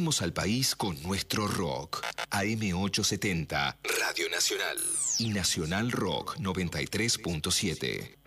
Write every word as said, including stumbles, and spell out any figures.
Movemos al país con nuestro rock. A M ochocientos setenta, Radio Nacional. Y Nacional Rock noventa y tres punto siete.